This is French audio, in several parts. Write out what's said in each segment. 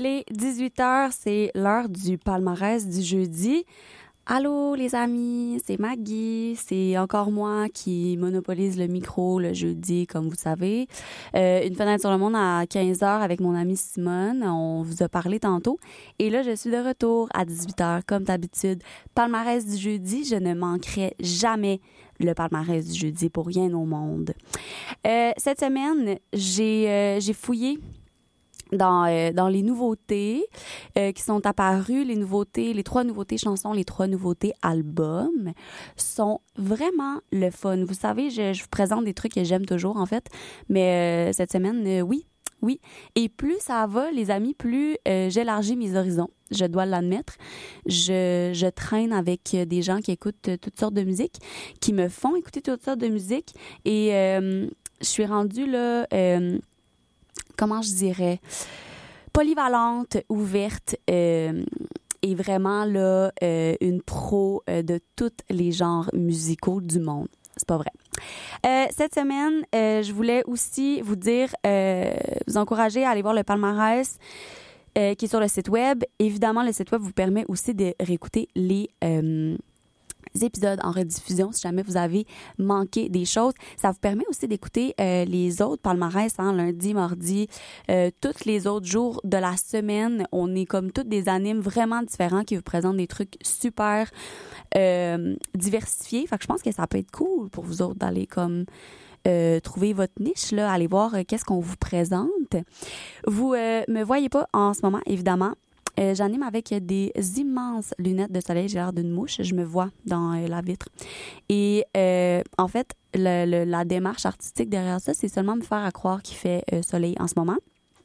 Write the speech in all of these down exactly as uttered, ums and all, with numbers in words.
Il est dix-huit heures, c'est l'heure du palmarès du jeudi. Allô les amis, c'est Maggie, c'est encore moi qui monopolise le micro le jeudi, comme vous savez. Euh, une fenêtre sur le monde à quinze heures avec mon amie Simone, on vous a parlé tantôt. Et là, je suis de retour à dix-huit heures, comme d'habitude. Palmarès du jeudi, je ne manquerai jamais le palmarès du jeudi pour rien au monde. Euh, cette semaine, j'ai, euh, j'ai fouillé dans euh, dans les nouveautés euh, qui sont apparues, les nouveautés, les trois nouveautés chansons, les trois nouveautés albums sont vraiment le fun. Vous savez, je, je vous présente des trucs que j'aime toujours en fait, mais euh, cette semaine, euh, oui, oui. Et plus ça va, les amis, plus euh, j'élargis mes horizons. Je dois l'admettre. Je, je traîne avec des gens qui écoutent toutes sortes de musique, qui me font écouter toutes sortes de musique, et euh, je suis rendue là. Euh, comment je dirais, polyvalente, ouverte euh, et vraiment là euh, une pro euh, de tous les genres musicaux du monde. C'est pas vrai. Euh, cette semaine, euh, je voulais aussi vous dire, euh, vous encourager à aller voir le palmarès euh, qui est sur le site web. Évidemment, le site web vous permet aussi de réécouter les euh, épisodes en rediffusion si jamais vous avez manqué des choses. Ça vous permet aussi d'écouter euh, les autres palmarès, hein, lundi, mardi, euh, tous les autres jours de la semaine. On est comme toutes des animes vraiment différents qui vous présentent des trucs super euh, diversifiés. Fait que je pense que ça peut être cool pour vous autres d'aller comme Euh, trouver votre niche, là, aller voir euh, qu'est-ce qu'on vous présente. Vous euh, me voyez pas en ce moment, évidemment. Euh, j'anime avec des immenses lunettes de soleil. J'ai l'air d'une mouche. Je me vois dans euh, la vitre. Et euh, en fait, le, le, la démarche artistique derrière ça, c'est seulement me faire à croire qu'il fait euh, soleil en ce moment.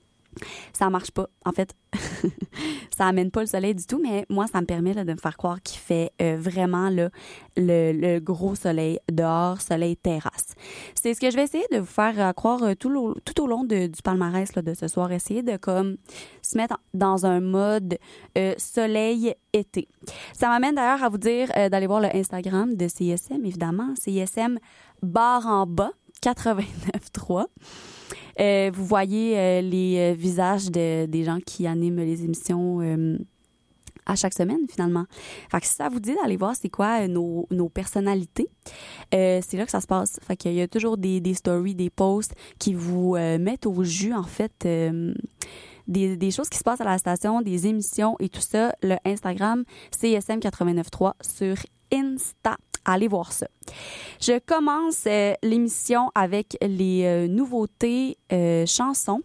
Ça marche pas. En fait, ça amène pas le soleil du tout, mais moi, ça me permet là, de me faire croire qu'il fait euh, vraiment là, le, le gros soleil dehors, soleil terrasse. C'est ce que je vais essayer de vous faire euh, croire euh, tout, le, tout au long de, du palmarès là, de ce soir. Essayer de comme se mettre dans un mode euh, soleil-été. Ça m'amène d'ailleurs à vous dire euh, d'aller voir le Instagram de C I S M, évidemment. C I S M barre en bas, quatre-vingt-neuf trois. Euh, vous voyez euh, les euh, visages de, des gens qui animent les émissions euh, à chaque semaine, finalement. Fait que si ça vous dit d'aller voir c'est quoi euh, nos, nos personnalités, euh, c'est là que ça se passe. Fait qu'il y a toujours des, des stories, des posts qui vous euh, mettent au jus, en fait, euh, des, des choses qui se passent à la station, des émissions et tout ça. Le Instagram C S M quatre-vingt-neuf trois sur Insta. Allez voir ça. Je commence euh, l'émission avec les euh, nouveautés euh, chansons.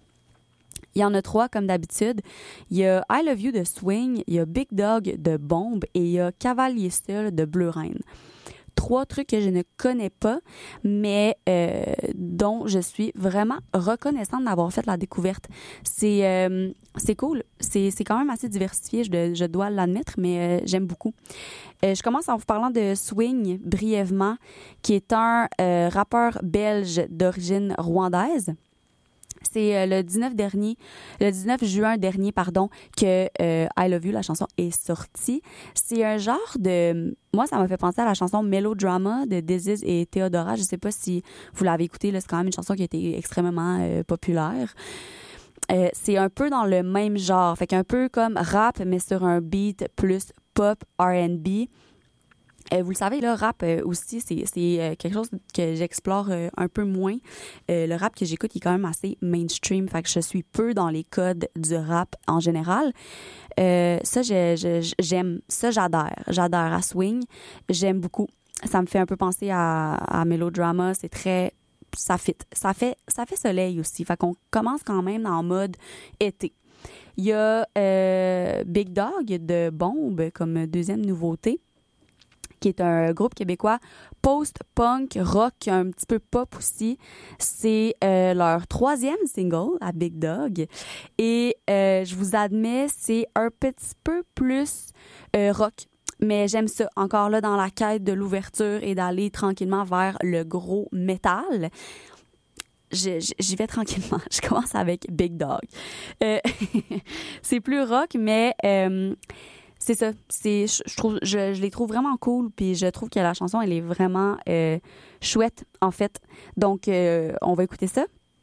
Il y en a trois, comme d'habitude. Il y a I Love You de Swing, il y a Big Dog de Bombe et il y a Cavalier Seul de Bleu Reine. Trois trucs que je ne connais pas, mais euh, dont je suis vraiment reconnaissante d'avoir fait la découverte. C'est euh, c'est cool. C'est, c'est quand même assez diversifié, je, je dois l'admettre, mais euh, j'aime beaucoup. Euh, je commence en vous parlant de Swing, brièvement, qui est un euh, rappeur belge d'origine rwandaise. C'est euh, le dix-neuf dernier, le dix-neuf juin dernier, pardon, que euh, I Love You, la chanson, est sortie. C'est un genre de... Moi, ça m'a fait penser à la chanson Melodrama de This Is et Theodora. Je sais pas si vous l'avez écoutée, là, c'est quand même une chanson qui a été extrêmement euh, populaire. Euh, c'est un peu dans le même genre, fait qu'un peu comme rap, mais sur un beat plus pop, R and B. Euh, vous le savez, le rap euh, aussi, c'est, c'est euh, quelque chose que j'explore euh, un peu moins. Euh, le rap que j'écoute, il est quand même assez mainstream, fait que je suis peu dans les codes du rap en général. Euh, ça, je, je, j'aime. Ça, j'adhère. J'adhère à Swing. J'aime beaucoup. Ça me fait un peu penser à, à Melodrama. C'est très... Ça fit. Ça fait, ça fait soleil aussi. Fait qu'on commence quand même en mode été. Il y a euh, Big Dog de Bombe comme deuxième nouveauté, qui est un groupe québécois post-punk, rock, un petit peu pop aussi. C'est euh, leur troisième single à Big Dog. Et euh, je vous admets, c'est un petit peu plus euh, rock. Mais j'aime ça, encore là, dans la quête de l'ouverture et d'aller tranquillement vers le gros métal. Je, je, j'y vais tranquillement. Je commence avec Big Dog. Euh, c'est plus rock, mais... Euh, C'est ça. C'est, je, je, trouve, je, je les trouve vraiment cool, puis je trouve que la chanson, elle est vraiment euh, chouette, en fait. Donc, euh, on va écouter ça.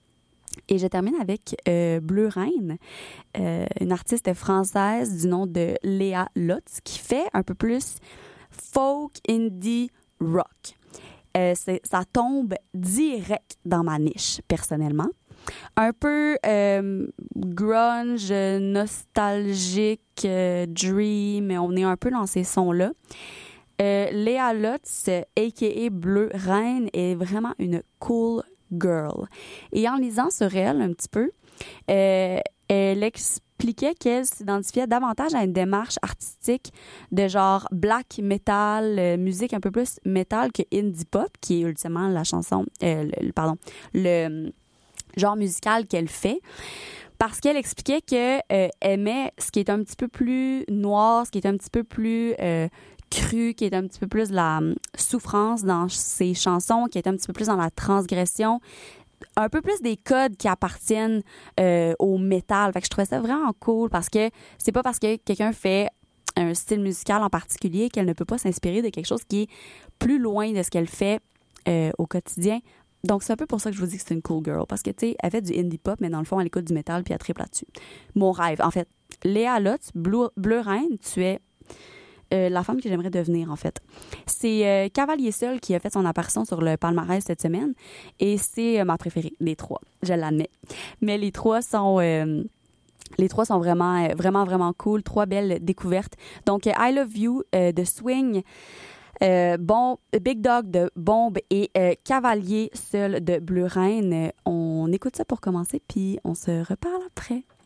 Et je termine avec euh, Bleu Reine, euh, une artiste française du nom de Léa Lotz qui fait un peu plus folk, indie, rock. Euh, c'est, ça tombe direct dans ma niche, personnellement. Un peu euh, grunge, nostalgique, euh, dream, on est un peu dans ces sons-là. Euh, Léa Lotz, a k a. Bleu Reine, est vraiment une cool girl. Et en lisant sur elle un petit peu, euh, elle expliquait qu'elle s'identifiait davantage à une démarche artistique de genre black metal, euh, musique un peu plus metal que indie pop, qui est ultimement la chanson, euh, le, pardon, le genre musical qu'elle fait. Parce qu'elle expliquait qu'elle euh, aimait ce qui est un petit peu plus noir, ce qui est un petit peu plus euh, cru, qui est un petit peu plus de la um, souffrance dans ses chansons, qui est un petit peu plus dans la transgression, un peu plus des codes qui appartiennent euh, au métal. Fait que je trouvais ça vraiment cool parce que c'est pas parce que quelqu'un fait un style musical en particulier qu'elle ne peut pas s'inspirer de quelque chose qui est plus loin de ce qu'elle fait euh, au quotidien. Donc, c'est un peu pour ça que je vous dis que c'est une cool girl. Parce que, tu sais, elle fait du indie pop, mais dans le fond, elle écoute du métal puis elle triple là-dessus. Mon rêve, en fait. Léa Lotz, Bleu, Bleu Reine, tu es euh, la femme que j'aimerais devenir, en fait. C'est euh, Cavalier Seul qui a fait son apparition sur le palmarès cette semaine. Et c'est euh, ma préférée, les trois. Je l'admets. Mais les trois sont... Euh, Les trois sont vraiment, vraiment, vraiment cool. Trois belles découvertes. Donc, I Love You euh, de Swing, euh, bon, Big Dog de Bombe et euh, Cavalier Seul de Bleu Reine. On écoute ça pour commencer, puis on se reparle après.